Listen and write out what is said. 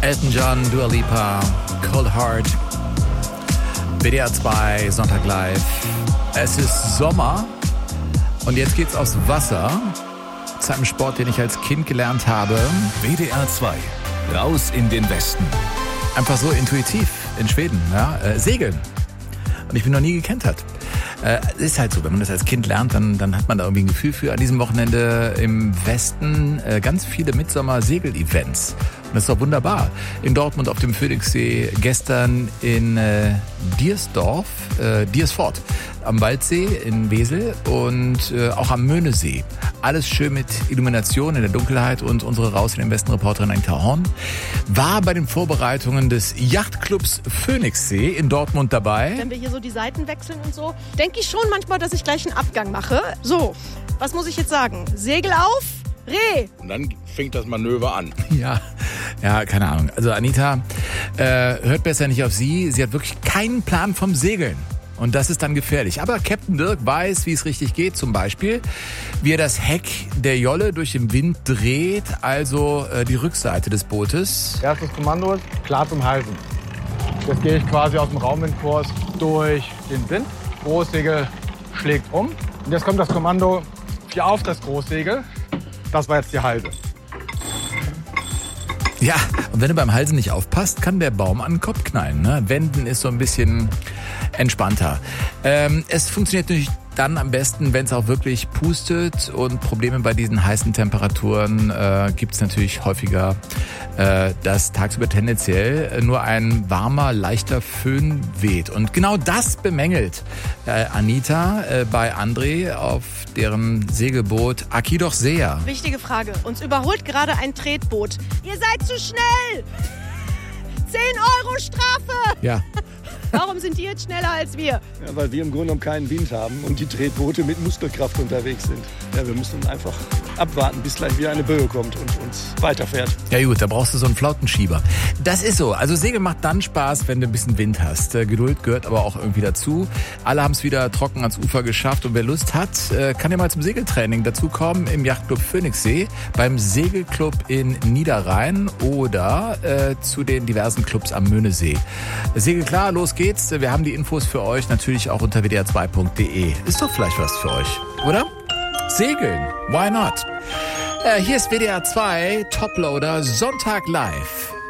Elton John, Dua Lipa, Cold Heart, WDR 2, Sonntag live. Es ist Sommer und jetzt geht's aufs Wasser. Zu einem Sport, den ich als Kind gelernt habe. WDR 2, raus in den Westen. Einfach so intuitiv in Schweden, ja? Segeln. Und ich bin noch nie gekentert. Ist halt so, wenn man das als Kind lernt, dann hat man da irgendwie ein Gefühl für. An diesem Wochenende im Westen ganz viele Mitsommer-Segel-Events. Und das ist doch wunderbar. In Dortmund auf dem Phoenixsee, gestern in Diersfort am Waldsee in Wesel und auch am Möhnesee. Alles schön mit Illumination in der Dunkelheit und unsere Raus in den Westen Reporterin Anita Horn war bei den Vorbereitungen des Yachtclubs Phoenixsee in Dortmund dabei. Wenn wir hier so die Seiten wechseln und so, denke ich schon manchmal, dass ich gleich einen Abgang mache. So, was muss ich jetzt sagen? Segel auf, Reh! Und dann fängt das Manöver an. Ja, keine Ahnung. Also Anita, hört besser nicht auf sie. Sie hat wirklich keinen Plan vom Segeln. Und das ist dann gefährlich. Aber Captain Dirk weiß, wie es richtig geht. Zum Beispiel, wie er das Heck der Jolle durch den Wind dreht, also die Rückseite des Bootes. Erstes Kommando ist klar zum Halten. Jetzt gehe ich quasi aus dem Raumwindkurs durch den Wind. Großsegel schlägt um. Und jetzt kommt das Kommando hier auf das Großsegel. Das war jetzt die Halse. Ja, und wenn du beim Halsen nicht aufpasst, kann der Baum an den Kopf knallen. Ne? Wenden ist so ein bisschen entspannter. Es funktioniert natürlich dann am besten, wenn es auch wirklich pustet, und Probleme bei diesen heißen Temperaturen gibt es natürlich häufiger, dass tagsüber tendenziell nur ein warmer, leichter Föhn weht. Und genau das bemängelt Anita bei André auf deren Segelboot Akidoch Sea. Wichtige Frage. Uns überholt gerade ein Tretboot. Ihr seid zu schnell! 10 € Strafe! Ja. Warum sind die jetzt schneller als wir? Ja, weil wir im Grunde genommen keinen Wind haben und die Tretboote mit Muskelkraft unterwegs sind. Ja, wir müssen einfach abwarten, bis gleich wieder eine Böe kommt und uns weiterfährt. Ja gut, da brauchst du so einen Flautenschieber. Das ist so. Also Segeln macht dann Spaß, wenn du ein bisschen Wind hast. Geduld gehört aber auch irgendwie dazu. Alle haben es wieder trocken ans Ufer geschafft, und wer Lust hat, kann ja mal zum Segeltraining dazukommen im Yachtclub Phoenixsee, beim Segelclub in Niederrhein oder zu den diversen Clubs am Möhnesee. Segel klar, los geht's. Wir haben die Infos für euch natürlich auch unter wdr2.de. Ist doch vielleicht was für euch, oder? Segeln, why not? Hier ist WDR 2 Toploader Sonntag live.